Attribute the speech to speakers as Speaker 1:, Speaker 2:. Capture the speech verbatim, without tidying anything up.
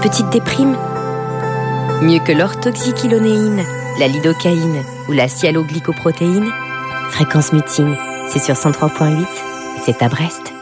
Speaker 1: Petite déprime? Mieux que l'orthoxyclonéine, la lidocaïne ou la sialoglycoprotéine? Fréquence Mutine, c'est sur cent trois virgule huit et c'est à Brest.